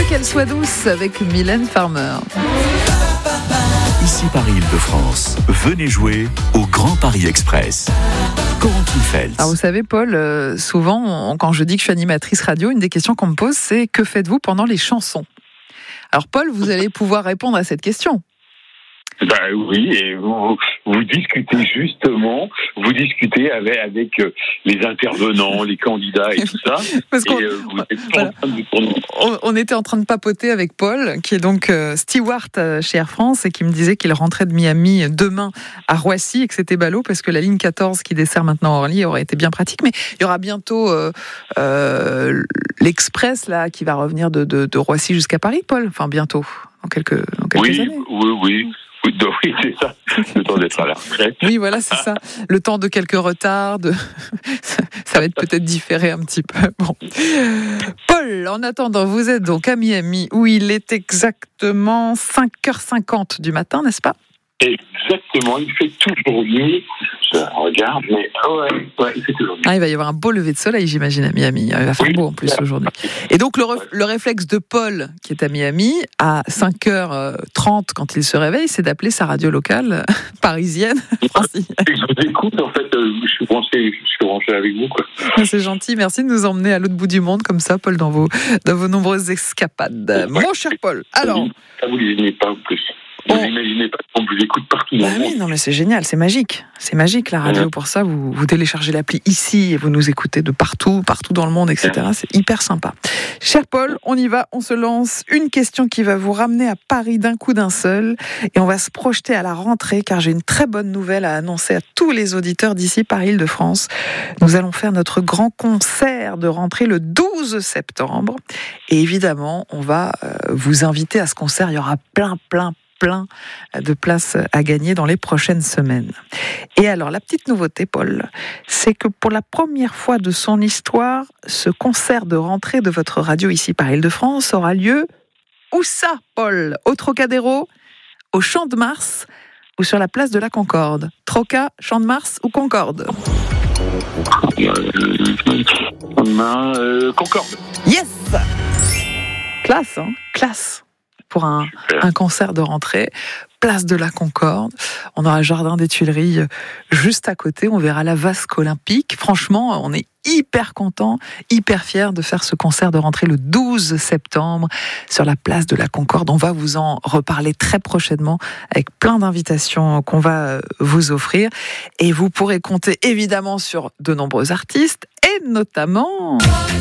qu'elle soit douce avec Mylène Farmer. Ici Paris-Île-de-France. Venez jouer au Grand Paris Express. Corentin Fels. Alors vous savez, Paul, souvent, quand je dis que je suis animatrice radio, une des questions qu'on me pose, c'est que faites-vous pendant les chansons ? Alors Paul, vous allez pouvoir répondre à cette question. Ben oui, et vous discutez justement, avec les intervenants, les candidats et tout ça. Parce qu'on, vous êtes voilà. On était en train de papoter avec Paul, qui est donc steward chez Air France et qui me disait qu'il rentrait de Miami demain à Roissy et que c'était ballot parce que la ligne 14 qui dessert maintenant Orly aurait été bien pratique. Mais il y aura bientôt l'Express là qui va revenir de Roissy jusqu'à Paris, Paul. Enfin bientôt, dans quelques années. Oui, c'est ça. Le temps d'être à la retraite. Oui, voilà, c'est ça. Le temps de quelques retards. Ça va être peut-être différé un petit peu. Bon. Paul, en attendant, vous êtes donc à Miami, où il est exactement 5h50 du matin, n'est-ce pas ? Exactement, il fait toujours nuit. Je regarde, mais ouais, il fait toujours nuit. Ah, il va y avoir un beau lever de soleil, j'imagine, à Miami. Il va faire beau en plus aujourd'hui. Et donc, le réflexe de Paul, qui est à Miami, à 5h30, quand il se réveille, c'est d'appeler sa radio locale parisienne. Je vous écoute, en fait, je suis branché avec vous, quoi. C'est gentil, merci de nous emmener à l'autre bout du monde, comme ça, Paul, dans vos nombreuses escapades. Mon cher Paul, alors... Ça, vous l'imaginez pas en plus. Vous n'imaginez pas qu'on vous écoute partout dans le monde. Oui, non, mais c'est génial, c'est magique. C'est magique, la radio. Pour ça, vous téléchargez l'appli ici et vous nous écoutez de partout dans le monde, etc. C'est hyper sympa. Cher Paul, on y va, on se lance. Une question qui va vous ramener à Paris d'un coup d'un seul. Et on va se projeter à la rentrée, car j'ai une très bonne nouvelle à annoncer à tous les auditeurs d'ici Paris-Île-de-France. Nous allons faire notre grand concert de rentrée le 12 septembre. Et évidemment, on va vous inviter à ce concert. Il y aura plein de places à gagner dans les prochaines semaines. Et alors, la petite nouveauté, Paul, c'est que pour la première fois de son histoire, ce concert de rentrée de votre radio ici par Île-de-France aura lieu où ça, Paul ? Au Trocadéro, au Champ de Mars ou sur la place de la Concorde ? Troca, Champ de Mars ou Concorde ? Concorde. Yes ! Classe, hein ? Classe. Pour un concert de rentrée, place de la Concorde. On aura le jardin des Tuileries juste à côté. On verra la vasque olympique. Franchement, on est hyper contents, hyper fiers de faire ce concert de rentrée le 12 septembre sur la place de la Concorde. On va vous en reparler très prochainement avec plein d'invitations qu'on va vous offrir. Et vous pourrez compter évidemment sur de nombreux artistes et notamment...